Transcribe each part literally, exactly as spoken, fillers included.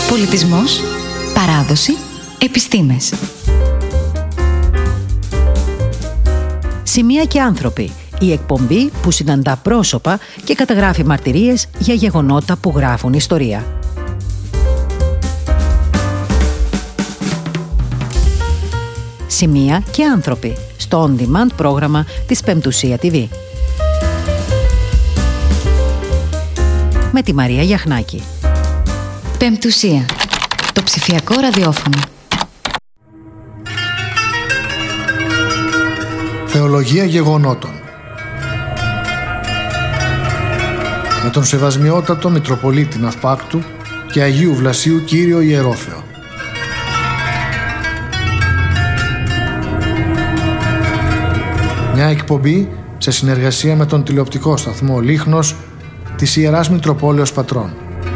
Πολιτισμός, παράδοση, επιστήμες. Σημεία και άνθρωποι. Η εκπομπή που συναντά πρόσωπα και καταγράφει μαρτυρίες για γεγονότα που γράφουν ιστορία. Σημεία και άνθρωποι. Στο On Demand πρόγραμμα της Πεμπτουσία τι βι. Με τη Μαρία Γιαχνάκη. Πεμπτουσία. Το ψηφιακό ραδιόφωνο. Θεολογία γεγονότων. Με τον Σεβασμιότατο Μητροπολίτη Ναυπάκτου και Αγίου Βλασίου Κύριο Ιερόθεο. Μια εκπομπή σε συνεργασία με τον τηλεοπτικό σταθμό Λίχνος της Ιεράς Μητροπόλεως Πατρών.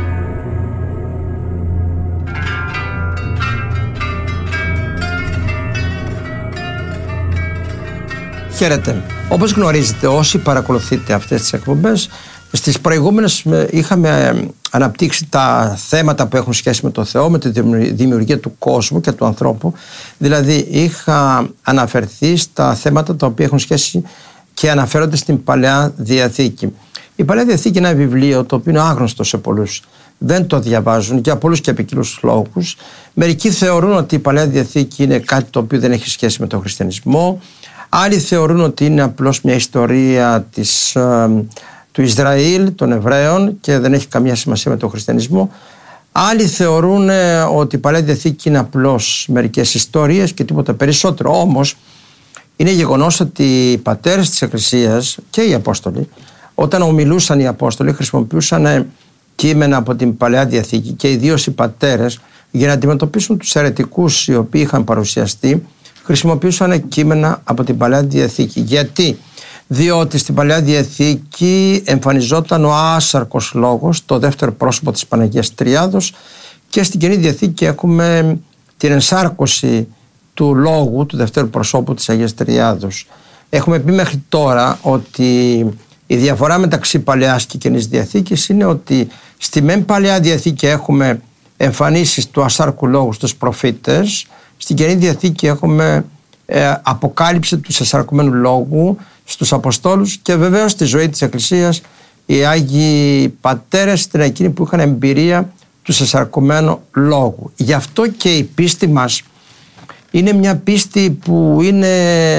Χαίρετε. Όπως γνωρίζετε, όσοι παρακολουθείτε αυτές τις εκπομπές, στις προηγούμενες είχαμε αναπτύξει τα θέματα που έχουν σχέση με το Θεό, με τη δημιουργία του κόσμου και του ανθρώπου. Δηλαδή είχα αναφερθεί στα θέματα τα οποία έχουν σχέση και αναφέρονται στην Παλαιά Διαθήκη. Η Παλαιά Διαθήκη είναι ένα βιβλίο το οποίο είναι άγνωστο σε πολλούς. Δεν το διαβάζουν για πολλούς και ποικίλους λόγους. Μερικοί θεωρούν ότι η Παλαιά Διαθήκη είναι κάτι το οποίο δεν έχει σχέση με τον χριστιανισμό. Άλλοι θεωρούν ότι είναι απλώς μια ιστορία της, ε, του Ισραήλ, των Εβραίων, και δεν έχει καμία σημασία με τον χριστιανισμό. Άλλοι θεωρούν ε, ότι η Παλαιά Διαθήκη είναι απλώς μερικές ιστορίες και τίποτα περισσότερο. Όμως είναι γεγονός ότι οι πατέρες της Εκκλησίας και οι Απόστολοι, όταν ομιλούσαν οι Απόστολοι, χρησιμοποιούσαν κείμενα από την Παλαιά Διαθήκη, και ιδίως οι πατέρες, για να αντιμετωπίσουν τους αιρετικούς οι οποίοι είχαν παρουσιαστεί. Χρησιμοποιούσαν κείμενα από την Παλαιά Διαθήκη. Γιατί? Διότι στην Παλαιά Διαθήκη εμφανιζόταν ο άσαρκος λόγος, το δεύτερο πρόσωπο της Παναγίας Τριάδος, και στην Καινή Διαθήκη έχουμε την ενσάρκωση του λόγου, του δεύτερου προσώπου της Αγίας Τριάδος. Έχουμε πει μέχρι τώρα ότι η διαφορά μεταξύ Παλαιάς και Καινής Διαθήκης είναι ότι στη μεν Παλαιά Διαθήκη έχουμε εμφανίσεις του ασάρκου λόγου στους προφήτες. Στην Καινή Διαθήκη έχουμε ε, αποκάλυψη του σεσαρκωμένου λόγου στους Αποστόλους, και βεβαίως στη ζωή της Εκκλησίας οι Άγιοι Πατέρες ήταν εκείνοι που είχαν εμπειρία του σεσαρκωμένου λόγου. Γι' αυτό και η πίστη μας είναι μια πίστη που είναι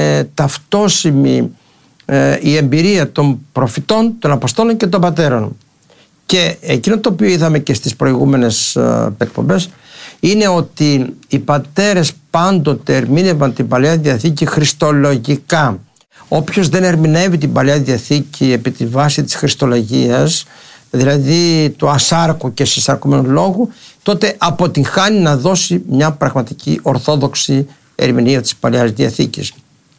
ταυτόσιμη, ε, η εμπειρία των προφητών, των Αποστόλων και των Πατέρων. Και εκείνο το οποίο είδαμε και στις προηγούμενες ε, εκπομπές είναι ότι οι πατέρες πάντοτε ερμήνευαν την Παλαιά Διαθήκη χριστολογικά. Όποιος δεν ερμηνεύει την Παλαιά Διαθήκη επί τη βάση της χριστολογίας, δηλαδή του ασάρκου και συσσαρκωμένου λόγου, τότε αποτυγχάνει να δώσει μια πραγματική ορθόδοξη ερμηνεία της Παλαιάς Διαθήκης.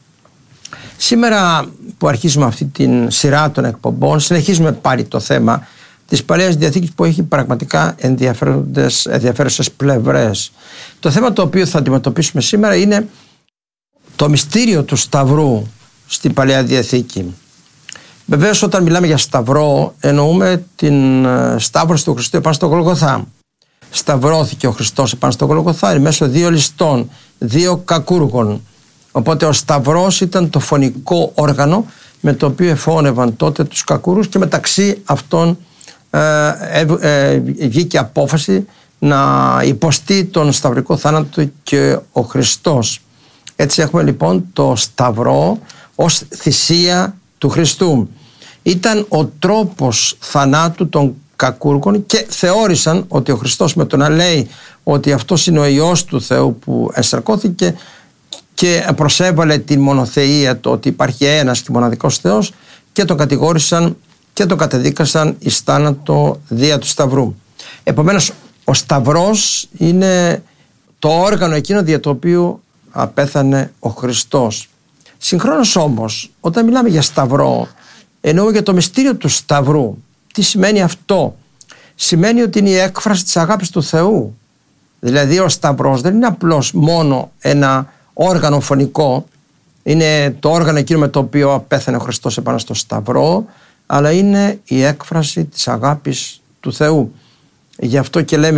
Σήμερα που αρχίζουμε αυτή την σειρά των εκπομπών, συνεχίζουμε πάλι το θέμα της Παλαιάς Διαθήκης, που έχει πραγματικά ενδιαφέρουσες πλευρές. Το θέμα το οποίο θα αντιμετωπίσουμε σήμερα είναι το μυστήριο του Σταυρού στην Παλαιά Διαθήκη. Βεβαίως, όταν μιλάμε για Σταυρό, εννοούμε την σταύρωση του Χριστού επάνω στο Γολγοθά. Σταυρώθηκε ο Χριστός επάνω στο Γολγοθά μέσω δύο ληστών, δύο κακούργων. Οπότε ο Σταυρός ήταν το φωνικό όργανο με το οποίο εφώνευαν τότε τους κακούρους, και μεταξύ αυτών Ε, ε, βγήκε απόφαση να υποστεί τον σταυρικό θάνατο και ο Χριστός. Έτσι έχουμε λοιπόν το Σταυρό ως θυσία του Χριστού. Ήταν ο τρόπος θανάτου των κακούργων, και θεώρησαν ότι ο Χριστός, με το να λέει ότι αυτός είναι ο Υιός του Θεού που ενσαρκώθηκε και προσέβαλε την μονοθεΐα, το ότι υπάρχει ένας και μοναδικός Θεός, και τον κατηγόρησαν και τον κατεδίκασαν εις θάνατο δια του Σταυρού. Επομένως, ο Σταυρός είναι το όργανο εκείνο δια το οποίο απέθανε ο Χριστός. Συγχρόνως όμως, όταν μιλάμε για Σταυρό, εννοούμε για το μυστήριο του Σταυρού. Τι σημαίνει αυτό? Σημαίνει ότι είναι η έκφραση της αγάπης του Θεού. Δηλαδή ο Σταυρός δεν είναι απλώς μόνο ένα όργανο φωνικό, είναι το όργανο εκείνο με το οποίο απέθανε ο Χριστός επάνω στο Σταυρό, αλλά είναι η έκφραση της αγάπης του Θεού. Γι' αυτό και λέμε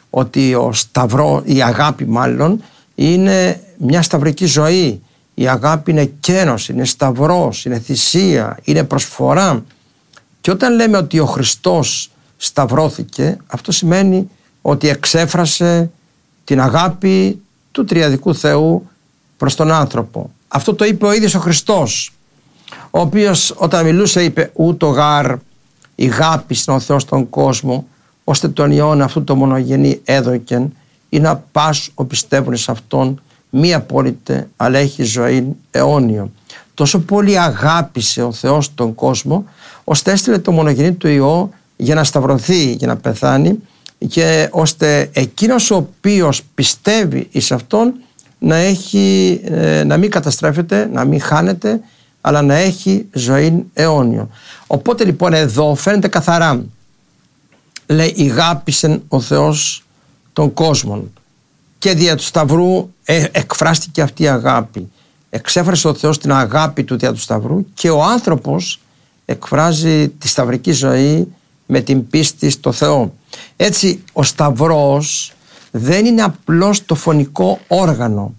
ότι ο σταυρό, η αγάπη μάλλον, είναι μια σταυρική ζωή. Η αγάπη είναι κένος, είναι σταυρός, είναι θυσία, είναι προσφορά. Και όταν λέμε ότι ο Χριστός σταυρώθηκε, αυτό σημαίνει ότι εξέφρασε την αγάπη του τριαδικού Θεού προς τον άνθρωπο. Αυτό το είπε ο ίδιος ο Χριστός, ο οποίος όταν μιλούσε είπε «Ούτω γάρ η αγάπη είναι ο Θεός στον κόσμο, ώστε τον Υιόν αυτού το μονογενή έδωκεν, ή να πας ο πιστεύουν σε Αυτόν, μη απόλυτε, αλλά έχει ζωή αιώνιο». Τόσο πολύ αγάπησε ο Θεός τον κόσμο, ώστε έστειλε το μονογενή του Υιό για να σταυρωθεί, για να πεθάνει, και ώστε εκείνος ο οποίος πιστεύει εις Αυτόν να, έχει, να μην καταστρέφεται, να μην χάνεται, αλλά να έχει ζωή αιώνιο. Οπότε λοιπόν εδώ φαίνεται καθαρά, λέει «Ηγάπησεν ο Θεός των κόσμων», και δια του Σταυρού ε, εκφράστηκε αυτή η αγάπη. Εξέφρασε ο Θεός την αγάπη του δια του Σταυρού, και ο άνθρωπος εκφράζει τη σταυρική ζωή με την πίστη στο Θεό. Έτσι ο Σταυρός δεν είναι απλώς το φωνικό όργανο,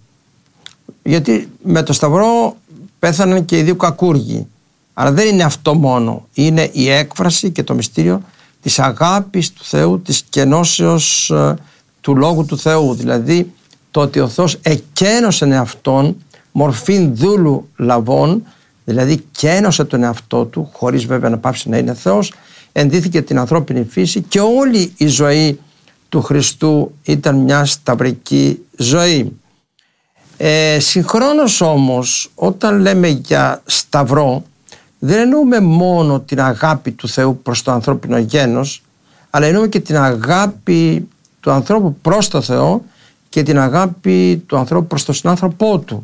γιατί με το Σταυρό πέθαναν και οι δύο κακούργοι, αλλά δεν είναι αυτό μόνο, είναι η έκφραση και το μυστήριο της αγάπης του Θεού, της κενώσεως ε, του Λόγου του Θεού, δηλαδή το ότι ο Θεός εκένωσε Αυτόν μορφήν δούλου λαβών, δηλαδή κένωσε τον εαυτό του, χωρίς βέβαια να πάψει να είναι Θεός, ενδύθηκε την ανθρώπινη φύση, και όλη η ζωή του Χριστού ήταν μια σταυρική ζωή. Ε, συγχρόνως όμως, όταν λέμε για σταυρό, δεν εννοούμε μόνο την αγάπη του Θεού προς το ανθρώπινο γένος, αλλά εννοούμε και την αγάπη του ανθρώπου προς το Θεό και την αγάπη του ανθρώπου προς τον συνάνθρωπό του.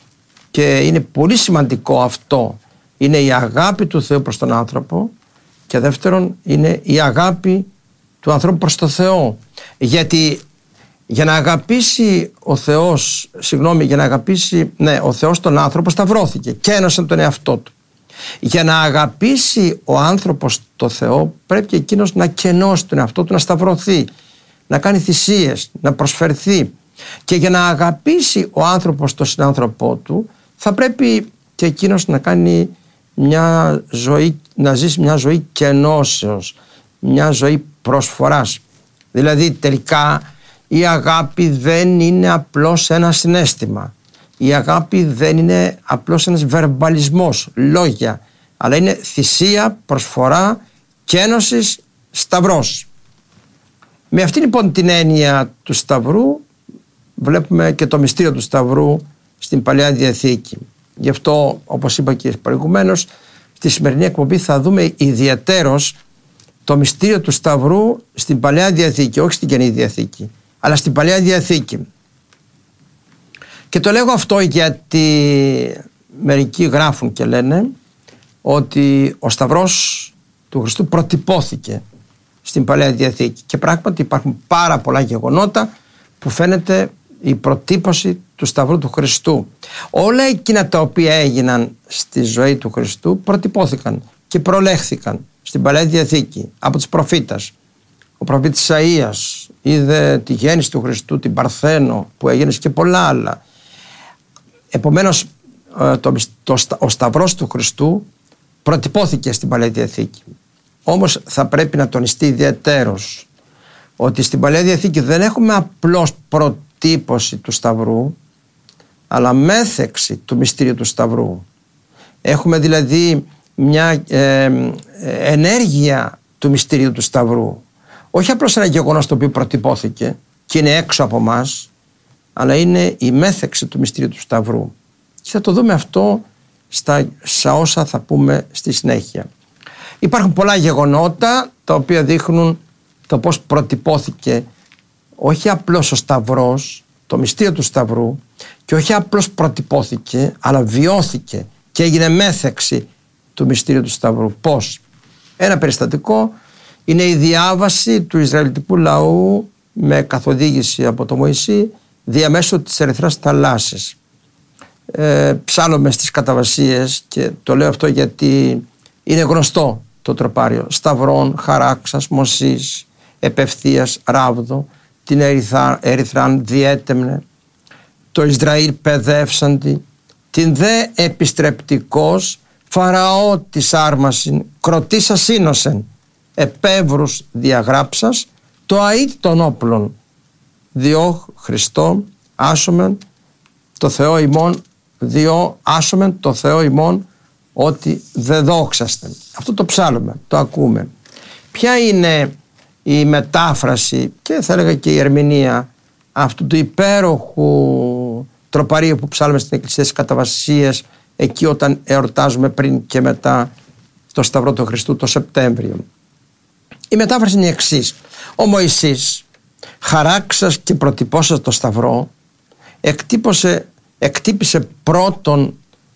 Και είναι πολύ σημαντικό αυτό. Είναι η αγάπη του Θεού προς τον άνθρωπο, και δεύτερον είναι η αγάπη του ανθρώπου προς το Θεό. Γιατί για να αγαπήσει ο Θεός, συγγνώμη, για να αγαπήσει ναι, ο Θεός τον άνθρωπο, σταυρώθηκε και ένωσε τον εαυτό του. Για να αγαπήσει ο άνθρωπος το Θεό, πρέπει και εκείνος να κενώσει τον εαυτό του, να σταυρωθεί, να κάνει θυσίες, να προσφερθεί. Και για να αγαπήσει ο άνθρωπος τον συνάνθρωπό του, θα πρέπει και εκείνος να κάνει μια ζωή, να ζήσει μια ζωή κενώσεως, μια ζωή προσφοράς. Δηλαδή τελικά η αγάπη δεν είναι απλώς ένα συναίσθημα. Η αγάπη δεν είναι απλώς ένας βερμπαλισμός, λόγια, αλλά είναι θυσία, προσφορά, κένωσης, σταυρός. Με αυτή λοιπόν την έννοια του Σταυρού βλέπουμε και το μυστήριο του Σταυρού στην Παλαιά Διαθήκη. Γι' αυτό, όπως είπα και προηγουμένως, στη σημερινή εκπομπή θα δούμε ιδιαιτέρως το μυστήριο του Σταυρού στην Παλαιά Διαθήκη, όχι στην Καινή Διαθήκη, αλλά στην Παλαιά Διαθήκη. Και το λέγω αυτό γιατί μερικοί γράφουν και λένε ότι ο Σταυρός του Χριστού προτυπώθηκε στην Παλαιά Διαθήκη, και πράγματι υπάρχουν πάρα πολλά γεγονότα που φαίνεται η προτύπωση του Σταυρού του Χριστού. Όλα εκείνα τα οποία έγιναν στη ζωή του Χριστού προτυπώθηκαν και προλέχθηκαν στην Παλαιά Διαθήκη από τους προφήτες. Ο προφήτης Ισαΐας είδε τη γέννηση του Χριστού, την Παρθένο που έγινε, και πολλά άλλα. Επομένως το, το, ο Σταυρός του Χριστού προτυπώθηκε στην Παλαιά Διαθήκη. Όμως θα πρέπει να τονιστεί ιδιαιτέρως ότι στην Παλαιά Διαθήκη δεν έχουμε απλώς προτύπωση του Σταυρού, αλλά μέθεξη του μυστήριου του Σταυρού. Έχουμε δηλαδή μια ε, ενέργεια του μυστηρίου του Σταυρού. Όχι απλώς ένα γεγονός το οποίο προτυπώθηκε και είναι έξω από μας, αλλά είναι η μέθεξη του μυστηρίου του Σταυρού. Και θα το δούμε αυτό στα, στα όσα θα πούμε στη συνέχεια. Υπάρχουν πολλά γεγονότα τα οποία δείχνουν το πώς προτυπώθηκε όχι απλώς ο Σταυρός, το μυστήριο του Σταυρού, και όχι απλώς προτυπώθηκε, αλλά βιώθηκε και έγινε μέθεξη του μυστήριου του Σταυρού. Πώς? Ένα περιστατικό είναι η διάβαση του Ισραηλιτικού λαού με καθοδήγηση από τον Μωυσή διαμέσου της Ερυθράς θαλάσσης. Ε, ψάλλομαι στις καταβασίες, και το λέω αυτό γιατί είναι γνωστό το τροπάριο: Σταυρών, Χαράξας, Μωσής, Επευθείας, Ράβδο, την Ερυθρά, Ερυθράν διέτεμνε, το Ισραήλ παιδεύσαντι, την δε επιστρεπτικός Φαραώ της άρμασιν, κροτήσα σύνοσεν, επεύρους διαγράψας, το αΐτ των όπλων, διό Χριστό άσομεν το Θεό ημών, διό άσομεν το Θεό ημών, ότι δε δόξαστε. Αυτό το ψάλλουμε, το ακούμε. Ποια είναι η μετάφραση και θα έλεγα και η ερμηνεία αυτού του υπέροχου τροπαρίου που ψάλλουμε στην Εκκλησία της Καταβασίας, εκεί όταν εορτάζουμε πριν και μετά το Σταυρό του Χριστού το Σεπτέμβριο? Η μετάφραση είναι η εξής: ο Μωυσής, χαράξας και προτυπώσας το Σταυρό, εκτύπωσε, εκτύπησε πρώτον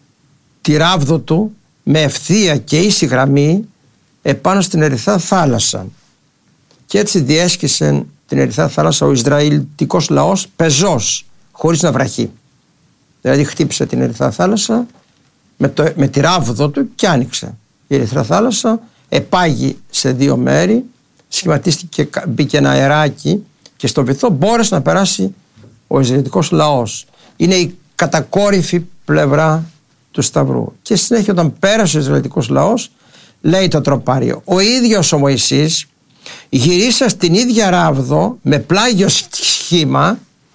τη ράβδο του με ευθεία και ίση γραμμή επάνω στην ερυθρά θάλασσα, και έτσι διέσχισε την ερυθρά θάλασσα ο Ισραηλιτικός λαός πεζός, χωρίς να βραχεί. Δηλαδή χτύπησε την ερυθρά θάλασσα με, το, με τη ράβδο του και άνοιξε. Η ερυθρά θάλασσα επάγει σε δύο μέρη, σχηματίστηκε, μπήκε ένα αεράκι και στο βυθό μπόρεσε να περάσει ο Ισραηλιτικός λαός. Είναι η κατακόρυφη πλευρά του Σταυρού. Και συνέχεια όταν πέρασε ο Ισραηλιτικός λαός, λέει το τροπάριο, ο ίδιος ο Μωυσής γυρίσα στην ίδια ράβδο με πλάγιο σχήμα,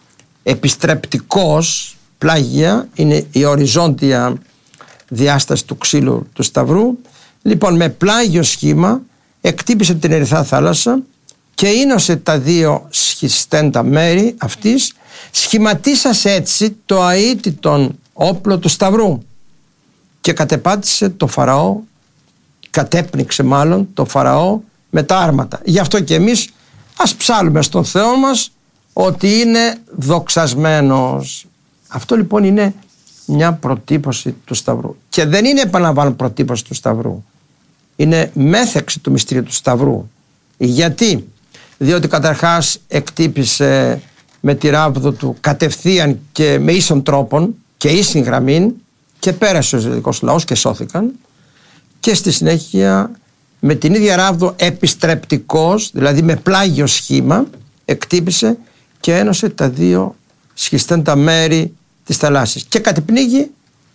επιστρεπτικός, πλάγια είναι η οριζόντια διάσταση του ξύλου του Σταυρού, λοιπόν με πλάγιο σχήμα εκτύπησε την ερυθρά θάλασσα και ίνωσε τα δύο σχιστέντα μέρη αυτής, σχηματίσασε έτσι το αίτητον όπλο του Σταυρού και κατεπάτησε το Φαραώ, κατέπνιξε μάλλον το Φαραώ με τα άρματα. Γι' αυτό και εμείς ας ψάλουμε στον Θεό μας ότι είναι δοξασμένος. Αυτό λοιπόν είναι μια προτύπωση του Σταυρού. Και δεν είναι, επαναλαμβάνω, προτύπωση του Σταυρού. Είναι μέθεξη του μυστηρίου του Σταυρού. Γιατί? Διότι καταρχάς εκτύπησε με τη ράβδο του κατευθείαν και με ίσον τρόπον και ίσιν γραμμήν και πέρασε ο Ισραηλιτικός λαός και σώθηκαν, και στη συνέχεια με την ίδια ράβδο επιστρεπτικός, δηλαδή με πλάγιο σχήμα, εκτύπησε και ένωσε τα δύο σχιστέντα μέρη της θαλάσσης και κατεπνίγει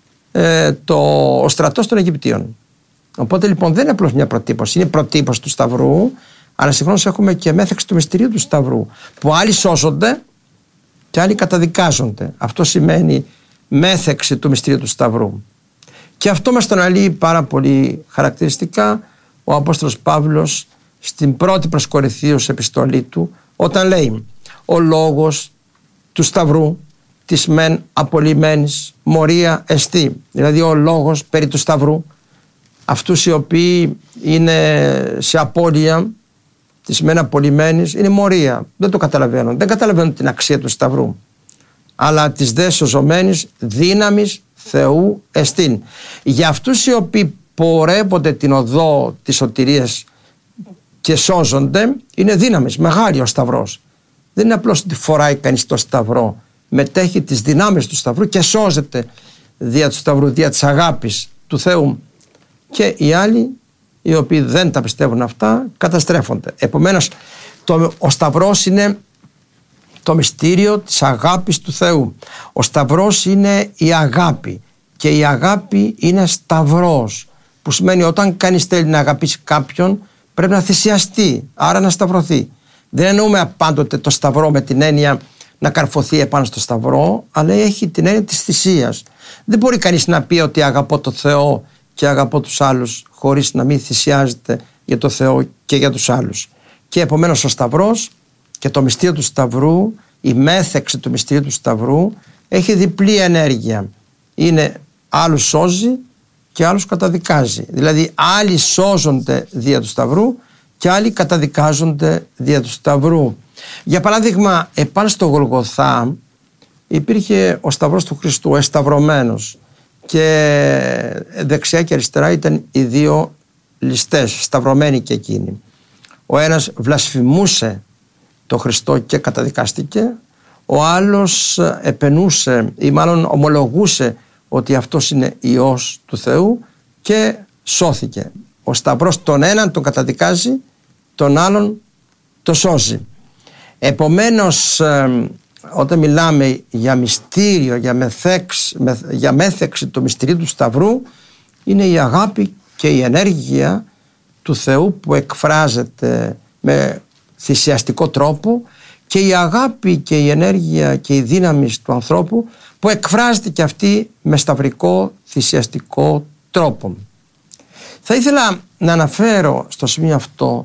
ε, το, ο στρατός των Αιγυπτίων. Οπότε λοιπόν δεν είναι απλώς μια προτύπωση, είναι προτύπωση του Σταυρού, αλλά συγχρόνως έχουμε και μέθεξη του μυστηρίου του Σταυρού, που άλλοι σώζονται και άλλοι καταδικάζονται. Αυτό σημαίνει μέθεξη του μυστηρίου του Σταυρού. Και αυτό μας τον αναλύει πάρα πολύ χαρακτηριστικά ο Απόστολος Παύλος στην πρώτη προς Κορινθίους επιστολή του, όταν λέει ο λόγος του Σταυρού της μεν απολυμένης μορία εστί, δηλαδή ο λόγος περί του Σταυρού, αυτούς οι οποίοι είναι σε απώλεια της μεν απολυμένης, είναι μορία, δεν το καταλαβαίνουν, δεν καταλαβαίνουν την αξία του Σταυρού, αλλά της δε σωζομένης δύναμης Θεού εστίν. Για αυτούς οι οποίοι πορεύονται την οδό της σωτηρίας και σώζονται, είναι δύναμης, μεγάλη ο Σταυρός. Δεν είναι απλώς ότι φοράει κανείς το Σταυρό, μετέχει τις δυνάμεις του Σταυρού και σώζεται δια του Σταυρού, δια της αγάπης του Θεού. Και οι άλλοι, οι οποίοι δεν τα πιστεύουν αυτά, καταστρέφονται. Επομένως το, ο Σταυρός είναι το μυστήριο της αγάπης του Θεού. Ο Σταυρός είναι η αγάπη και η αγάπη είναι σταυρός, που σημαίνει όταν κανείς θέλει να αγαπήσει κάποιον πρέπει να θυσιαστεί, άρα να σταυρωθεί. Δεν εννοούμε πάντοτε το Σταυρό με την έννοια να καρφωθεί επάνω στο Σταυρό, αλλά έχει την έννοια της θυσίας. Δεν μπορεί κανείς να πει ότι αγαπώ το Θεό και αγαπώ τους άλλους χωρίς να μην θυσιάζεται για το Θεό και για τους άλλους. Και επομένως ο Σταυρός και το μυστήριο του Σταυρού, η μέθεξη του μυστηρίου του Σταυρού έχει διπλή ενέργεια. Είναι άλλους σώζει και άλλους καταδικάζει. Δηλαδή άλλοι σώζονται δια του Σταυρού και άλλοι καταδικάζονται δια του Σταυρού. Για παράδειγμα, επάνω στο Γολγοθά υπήρχε ο Σταυρός του Χριστού, εσταυρωμένος, και δεξιά και αριστερά ήταν οι δύο ληστές, σταυρωμένοι και εκείνοι. Ο ένας βλασφημούσε το Χριστό και καταδικάστηκε, ο άλλος επενούσε ή μάλλον ομολογούσε ότι αυτός είναι Υιός του Θεού και σώθηκε. Ο Σταυρός τον έναν τον καταδικάζει, τον άλλον το σώζει. Επομένως, ε, όταν μιλάμε για μυστήριο, για, μεθέξ, με, για μέθεξη του μυστηρίου του Σταυρού, είναι η αγάπη και η ενέργεια του Θεού που εκφράζεται με θυσιαστικό τρόπο και η αγάπη και η ενέργεια και η δύναμη του ανθρώπου που εκφράζεται και αυτή με σταυρικό θυσιαστικό τρόπο. Θα ήθελα να αναφέρω στο σημείο αυτό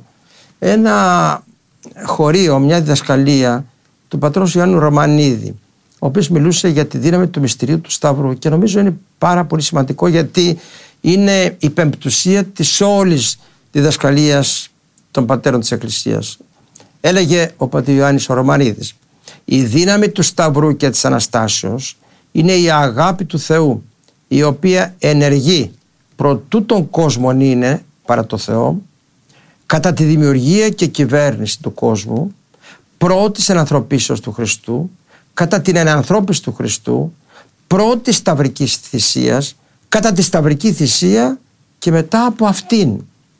ένα χωρίο, μια διδασκαλία του πατρός Ιωάννου Ρωμανίδη, ο οποίος μιλούσε για τη δύναμη του μυστηρίου του Σταυρού και νομίζω είναι πάρα πολύ σημαντικό γιατί είναι η πεμπτουσία της όλης διδασκαλίας των πατέρων της Εκκλησίας. Έλεγε ο πατήρ Ιωάννης ο Ρωμανίδης: η δύναμη του Σταυρού και της Αναστάσεως είναι η αγάπη του Θεού, η οποία ενεργεί προτού τον κόσμον είναι παρά το Θεό, κατά τη δημιουργία και κυβέρνηση του κόσμου, πρώτης ενανθρωπίσεως του Χριστού, κατά την ενανθρώπιση του Χριστού, πρώτης σταυρικής θυσίας, κατά τη σταυρική θυσία και μετά από αυτήν.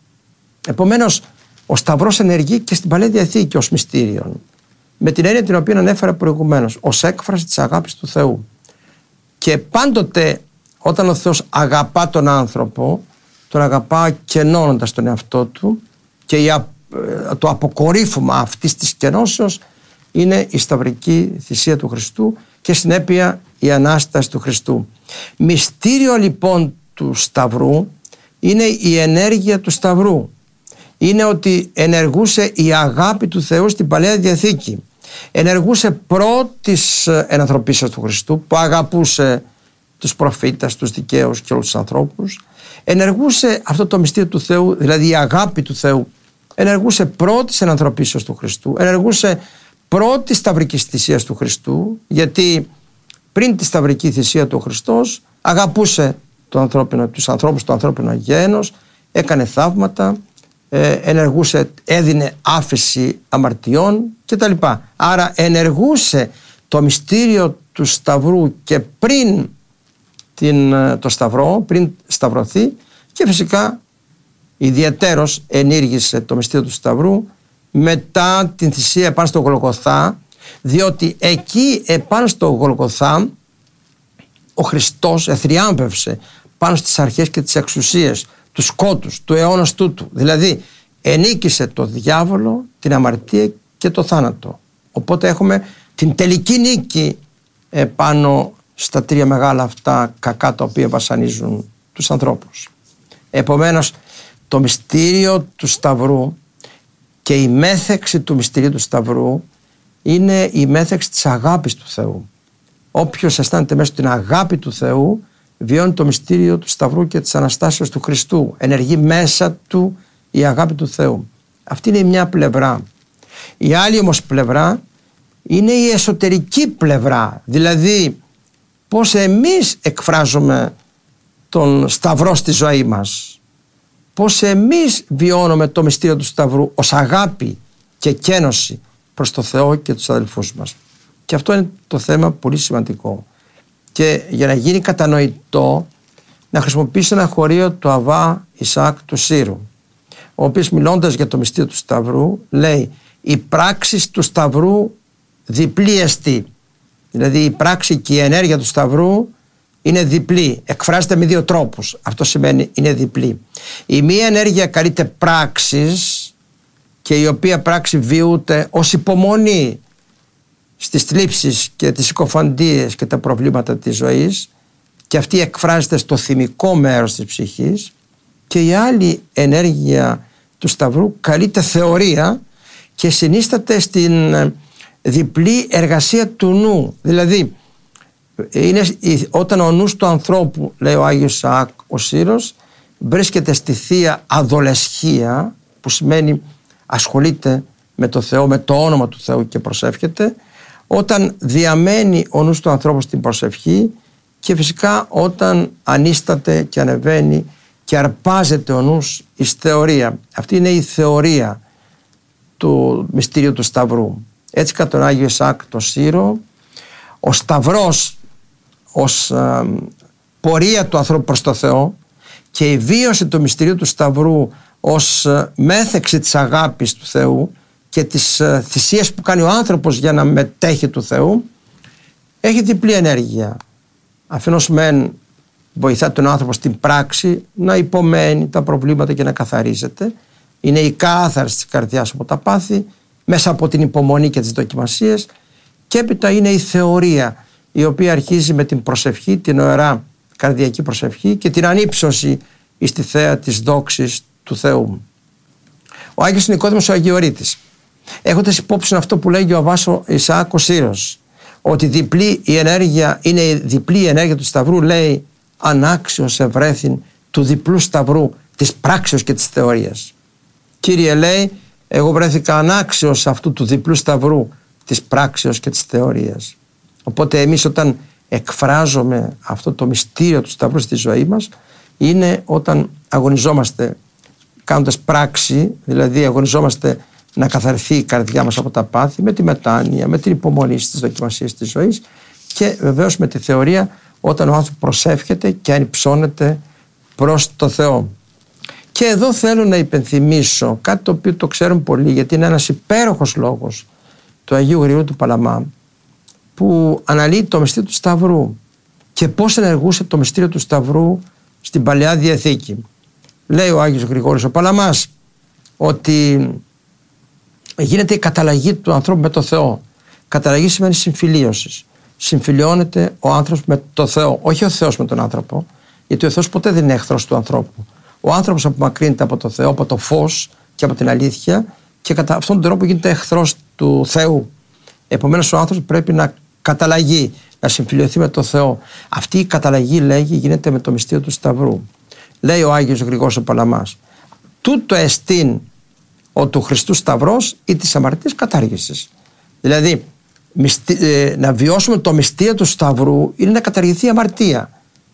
Επομένως, ο Σταυρός ενεργεί και στην Παλαιά Διαθήκη ως μυστήριον, με την έννοια την οποία ανέφερα προηγουμένως, ως έκφραση της αγάπης του Θεού. Και πάντοτε όταν ο Θεός αγαπά τον άνθρωπο, τον αγαπά κενώνοντας τον εαυτό του, και το αποκορύφωμα αυτής της κενώσεως είναι η σταυρική θυσία του Χριστού και συνέπεια η Ανάσταση του Χριστού. Μυστήριο λοιπόν του Σταυρού είναι η ενέργεια του Σταυρού. Είναι ότι ενεργούσε η αγάπη του Θεού στην Παλαιά Διαθήκη. Ενεργούσε πρώτης ενανθρωπίσεως του Χριστού που αγαπούσε τους προφήτες, τους δικαίους και όλους τους ανθρώπους. Ενεργούσε αυτό το μυστήριο του Θεού, δηλαδή η αγάπη του Θεού, ενεργούσε πρώτης ενανθρωπίσεως του Χριστού, ενεργούσε πρώτης σταυρικής θυσίας του Χριστού, γιατί πριν τη σταυρική θυσία του Χριστός αγαπούσε το ανθρώπινο, τους ανθρώπους, το ανθρώπινο γένος, έκανε θαύματα, ε, ενεργούσε, έδινε άφεση αμαρτιών κτλ. Άρα ενεργούσε το μυστήριο του Σταυρού και πριν την, το Σταυρό, πριν σταυρωθεί, και φυσικά ιδιαιτέρως ενήργησε το μυστήριο του Σταυρού μετά την θυσία επάνω στο Γολγοθά, διότι εκεί επάνω στο Γολγοθά ο Χριστός εθριάμβευσε πάνω στις αρχές και τις εξουσίες του σκότους, του αιώνος τούτου. Δηλαδή ενίκησε το διάβολο, την αμαρτία και το θάνατο. Οπότε έχουμε την τελική νίκη επάνω στα τρία μεγάλα αυτά κακά τα οποία βασανίζουν τους ανθρώπους. Επομένως, το μυστήριο του Σταυρού και η μέθεξη του μυστηρίου του Σταυρού είναι η μέθεξη της αγάπης του Θεού. Όποιος αισθάνεται μέσα στην αγάπη του Θεού βιώνει το μυστήριο του Σταυρού και της Αναστάσεως του Χριστού. Ενεργεί μέσα του η αγάπη του Θεού. Αυτή είναι η μια πλευρά. Η άλλη όμως πλευρά είναι η εσωτερική πλευρά, δηλαδή πώς εμείς εκφράζουμε τον Σταυρό στη ζωή μας, πώς εμείς βιώνουμε το μυστήριο του Σταυρού ως αγάπη και κένωση προς το Θεό και τους αδελφούς μας. Και αυτό είναι το θέμα πολύ σημαντικό. Και για να γίνει κατανοητό, να χρησιμοποιήσω ένα χωρίο του Αββά Ισαάκ του Σύρου, ο οποίος μιλώντας για το μυστήριο του Σταυρού λέει: η πράξη του Σταυρού διπλή εστί. Δηλαδή η πράξη και η ενέργεια του Σταυρού είναι διπλή, εκφράζεται με δύο τρόπους. Αυτό σημαίνει είναι διπλή. Η μία ενέργεια καλείται πράξης και η οποία πράξη βιούται ως υπομονή στις θλίψεις και τις συκοφαντίες και τα προβλήματα της ζωής, και αυτή εκφράζεται στο θυμικό μέρος της ψυχής. Και η άλλη ενέργεια του Σταυρού καλείται θεωρία και συνίσταται στην διπλή εργασία του νου. Δηλαδή είναι όταν ο νους του ανθρώπου, λέει ο Άγιος Ισαάκ ο Σύρος, βρίσκεται στη θεία αδολεσχία, που σημαίνει ασχολείται με το Θεό, με το όνομα του Θεού και προσεύχεται, όταν διαμένει ο νους του ανθρώπου στην προσευχή, και φυσικά όταν ανίσταται και ανεβαίνει και αρπάζεται ο νους εις θεωρία. Αυτή είναι η θεωρία του μυστήριου του Σταυρού. Έτσι κατά τον Άγιο Ισαάκ το Σύρο, ο Σταυρός ως ε, πορεία του ανθρώπου προς το Θεό και η βίωση του μυστηρίου του Σταυρού ως ε, μέθεξη της αγάπης του Θεού και τις θυσίες που κάνει ο άνθρωπος για να μετέχει του Θεού, έχει διπλή ενέργεια. Αφενός μεν βοηθά τον άνθρωπο στην πράξη να υπομένει τα προβλήματα και να καθαρίζεται. Είναι η κάθαρση της καρδιάς από τα πάθη, μέσα από την υπομονή και τις δοκιμασίες, και έπειτα είναι η θεωρία, η οποία αρχίζει με την προσευχή, την ωραία καρδιακή προσευχή και την ανύψωση εις τη θέα της δόξης του Θεού. Ο Άγιος Νικόδημος ο Αγιορείτης, έχοντας υπόψη αυτό που λέγει ο Αββάς Ισαάκ ο Σύρος, ότι διπλή η ενέργεια, είναι η διπλή η ενέργεια του Σταυρού, λέει ανάξιος ευρέθην του διπλού Σταυρού της πράξεως και της θεωρίας. Κύριε, λέει, εγώ βρέθηκα ανάξιος αυτού του διπλού Σταυρού της πράξεως και της θεωρίας. Οπότε εμείς όταν εκφράζουμε αυτό το μυστήριο του Σταυρού στη ζωή μας, είναι όταν αγωνιζόμαστε κάνοντας πράξη, δηλαδή αγωνιζόμαστε να καθαρθεί η καρδιά μας από τα πάθη, με τη μετάνοια, με την υπομονή στις δοκιμασίες της ζωής, και βεβαίως με τη θεωρία, όταν ο άνθρωπος προσεύχεται και ανυψώνεται προς το Θεό. Και εδώ θέλω να υπενθυμίσω κάτι το οποίο το ξέρουν πολλοί, γιατί είναι ένας υπέροχος λόγος του Αγίου Γρηγορίου του Παλαμά, που αναλύει το μυστήριο του Σταυρού και πώς ενεργούσε το μυστήριο του Σταυρού στην Παλαιά Διαθήκη. Λέει ο Άγιος Γρηγόρης ο Παλαμάς ότι γίνεται η καταλλαγή του ανθρώπου με το Θεό. Καταλλαγή σημαίνει συμφιλίωση. Συμφιλιώνεται ο άνθρωπος με το Θεό, όχι ο Θεός με τον άνθρωπο, γιατί ο Θεός ποτέ δεν είναι εχθρός του ανθρώπου. Ο άνθρωπος απομακρύνεται από το Θεό, από το φως και από την αλήθεια, και κατά αυτόν τον τρόπο γίνεται εχθρός του Θεού. Επομένως ο άνθρωπος πρέπει να καταλλαγεί, να συμφιλιωθεί με το Θεό. Αυτή η καταλλαγή, λέγει, γίνεται με το μυστήριο του Σταυρού. Λέει ο Άγιος Γρηγόρης ο Παλαμάς, τούτο εστίν ο του Χριστού Σταυρός ή της αμαρτίας κατάργησης. Δηλαδή μυστι, ε, να βιώσουμε το μυστήριο του Σταυρού είναι να καταργηθεί η αμαρτία.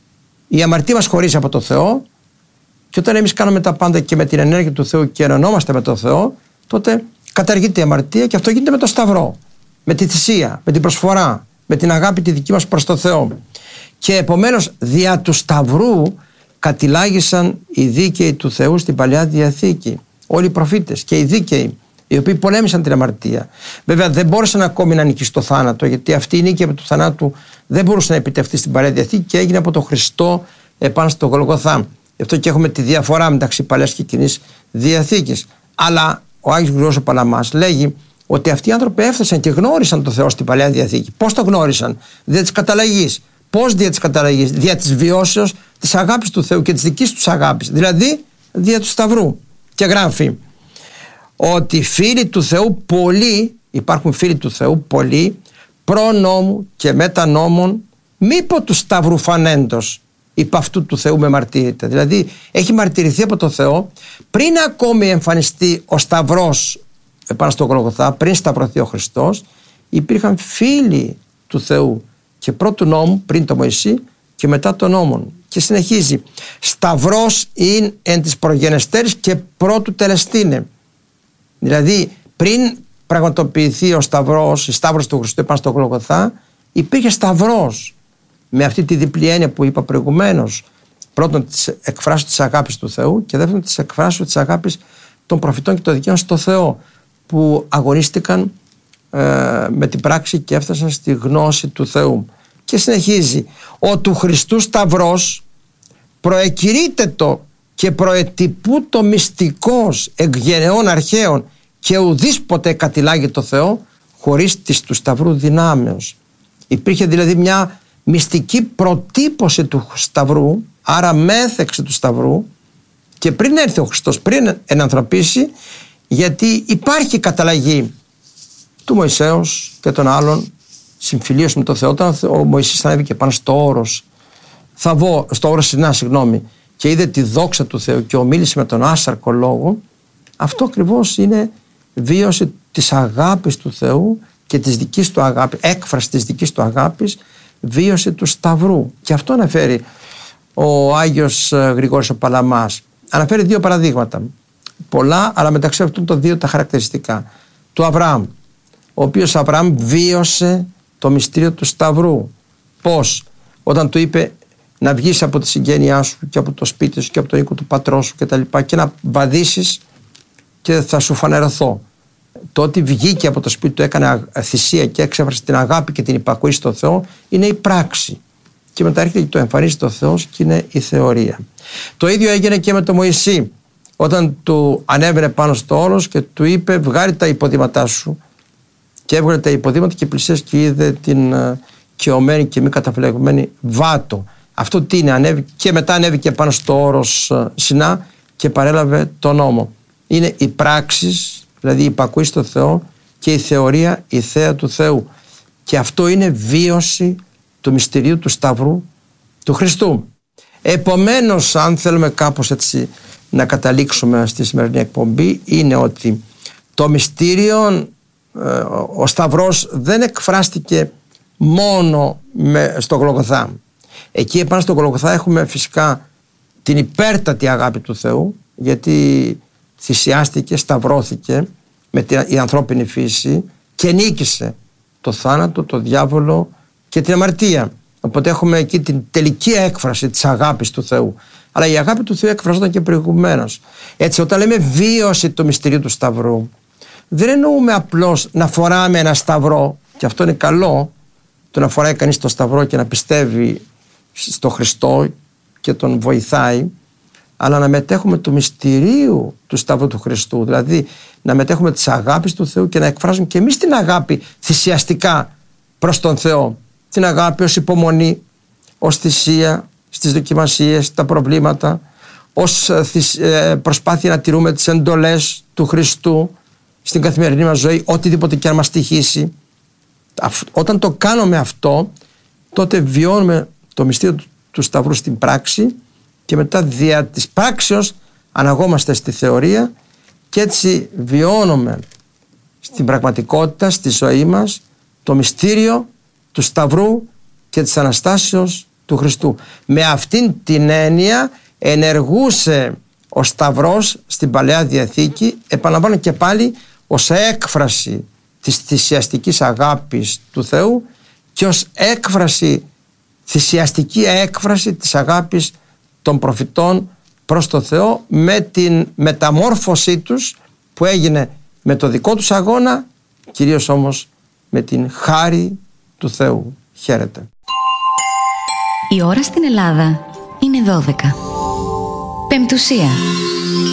Η αμαρτία μας χωρίζει από το Θεό, και όταν εμείς κάνουμε τα πάντα και με την ενέργεια του Θεού και ενωνόμαστε με το Θεό, τότε καταργείται η αμαρτία, και αυτό γίνεται με το Σταυρό, με τη θυσία, με την προσφορά, με την αγάπη τη δική μας προς το Θεό. Και επομένως δια του Σταυρού κατηλάγησαν οι δίκαιοι του Θεού στην Παλαιά Διαθήκη, όλοι οι προφήτες και οι δίκαιοι, οι οποίοι πολέμησαν την αμαρτία. Βέβαια δεν μπόρεσαν ακόμη να νικήσει το θάνατο, γιατί αυτή η νίκη του θανάτου δεν μπορούσε να επιτευχθεί στην Παλαιά Διαθήκη και έγινε από τον Χριστό επάνω στο Γολγοθά. Γι' αυτό και έχουμε τη διαφορά μεταξύ Παλαιάς και Κοινής Διαθήκης. Αλλά ο Άγιος Γρηγόρης ο Παλαμάς λέγει ότι αυτοί οι άνθρωποι έφτασαν και γνώρισαν το Θεό στην Παλαιά Διαθήκη. Πώς το γνώρισαν? Δια της καταλλαγής. Πώς δια της καταλλαγής? Δια της βιώσεως της αγάπης του Θεού και της δικής τους αγάπης. Δηλαδή δια του Σταυρού. Και γράφει ότι φίλοι του Θεού πολλοί, υπάρχουν φίλοι του Θεού πολλοί, προ νόμου και μετά νόμων, μήπω του Σταυρού φανέντος, υπ' αυτού του Θεού με μαρτύρεται. Δηλαδή έχει μαρτυρηθεί από το Θεό πριν ακόμη εμφανιστεί ο Σταυρός επάνω στο Γολγοθά, πριν σταυρωθεί ο Χριστός, υπήρχαν φίλοι του Θεού και πρώτου νόμου, πριν το Μωυσή, και μετά των νόμων. Και συνεχίζει, Σταυρός ειν εν της προγενεστέρης και πρώτου τελεστήνε. Δηλαδή πριν πραγματοποιηθεί ο Σταυρός, η Σταύρος του Χριστού επάνω στο Γολγοθά, υπήρχε Σταυρός, με αυτή τη διπλή έννοια που είπα προηγουμένως. Πρώτον της εκφράσεως της αγάπης του Θεού, και δεύτερον της εκφράσεως της αγάπης των προφητών και των δικαίων στο Θεό, που αγωνίστηκαν ε, με την πράξη και έφτασαν στη γνώση του Θεού. Και συνεχίζει, ο του Χριστού Σταυρός προεκηρύττεται το και προετυπού το μυστικός εκ γενεών αρχαίων, και ουδείς ποτέ κατηλάγει το Θεό χωρίς της του Σταυρού δυνάμεως. Υπήρχε δηλαδή μια μυστική προτύπωση του Σταυρού, άρα μέθεξη του Σταυρού, και πριν έρθει ο Χριστός, πριν ενανθρωπίσει, γιατί υπάρχει καταλλαγή του Μωυσέως και των άλλων, συμφιλίωση με το Θεό. Όταν ο Μωυσής ανέβηκε πάνω στο όρος Θαβώ, στο όρος Σινά, συγγνώμη, και είδε τη δόξα του Θεού και ομίλησε με τον άσαρκο λόγο, αυτό ακριβώς είναι βίωση της αγάπης του Θεού και της δικής του αγάπης, έκφραση της δικής του αγάπης, βίωση του Σταυρού. Και αυτό αναφέρει ο Άγιος Γρηγόρης ο Παλαμάς. Αναφέρει δύο παραδείγματα, πολλά, αλλά μεταξύ αυτών των δύο τα χαρακτηριστικά. Του Αβραάμ, ο οποίος Αβραάμ βίωσε το μυστήριο του Σταυρού. Πώς? Όταν του είπε να βγεις από τη συγγένειά σου και από το σπίτι σου και από τον οίκο του πατρός σου και τα λοιπά, και να βαδίσεις και θα σου φανερωθώ. το ότι βγήκε από το σπίτι του, έκανε θυσία και εξέφρασε την αγάπη και την υπακοή στο Θεό, είναι η πράξη. Και μετά έρχεται και το εμφανίζει το Θεός και είναι η θεωρία. Το ίδιο έγινε και με τον Μωυσή, όταν του ανέβαινε πάνω στο όρος και του είπε βγάλει τα υποδήματά σου, και έβγαλε τα υποδήματα και πλησίασε και είδε την καιωμένη και μη καταφλεγμένη βάτο. Αυτό τι είναι? Ανέβηκε, και μετά ανέβηκε πάνω στο όρος Σινά και παρέλαβε τον νόμο. Είναι οι πράξεις, δηλαδή η υπακοή στο Θεό, και η θεωρία, η θέα του Θεού. Και αυτό είναι βίωση του μυστηρίου του Σταυρού του Χριστού. Επομένως, αν θέλουμε κάπως έτσι να καταλήξουμε στη σημερινή εκπομπή, είναι ότι το μυστήριο, ο Σταυρός δεν εκφράστηκε μόνο με, στο Γολγοθά. Εκεί επάνω στο Γολγοθά έχουμε φυσικά την υπέρτατη αγάπη του Θεού, γιατί θυσιάστηκε, σταυρώθηκε με την η ανθρώπινη φύση και νίκησε το θάνατο, το διάβολο και την αμαρτία. Οπότε έχουμε εκεί την τελική έκφραση της αγάπης του Θεού. Αλλά η αγάπη του Θεού εκφραζόταν και προηγουμένως. Έτσι, όταν λέμε βίωση του μυστηρίου του Σταυρού, δεν εννοούμε απλώς να φοράμε ένα σταυρό, και αυτό είναι καλό, το να φοράει κανείς το σταυρό και να πιστεύει στο Χριστό και τον βοηθάει, αλλά να μετέχουμε του μυστηρίου του Σταυρού του Χριστού, δηλαδή να μετέχουμε της αγάπης του Θεού και να εκφράζουμε και εμείς την αγάπη θυσιαστικά προς τον Θεό. Την αγάπη ως υπομονή, ως θυσία στις δοκιμασίες, τα προβλήματα, ως προσπάθεια να τηρούμε τις εντολές του Χριστού στην καθημερινή μας ζωή, οτιδήποτε και αν μας τυχήσει. Όταν το κάνουμε αυτό, τότε βιώνουμε το μυστήριο του Σταυρού στην πράξη και μετά δια της πράξεως αναγόμαστε στη θεωρία και έτσι βιώνουμε στην πραγματικότητα, στη ζωή μας, το μυστήριο του Σταυρού και της Αναστάσεως του Χριστού. Με αυτήν την έννοια ενεργούσε ο Σταυρός στην Παλαιά Διαθήκη, επαναλαμβάνω και πάλι, ως έκφραση της θυσιαστικής αγάπης του Θεού και ως έκφραση, θυσιαστική έκφραση της αγάπης των προφητών προς το Θεό, με την μεταμόρφωσή τους που έγινε με το δικό τους αγώνα, κυρίως όμως με την χάρη του Θεού. Χαίρετε. Η ώρα στην Ελλάδα είναι δώδεκα. Πεμπτουσία.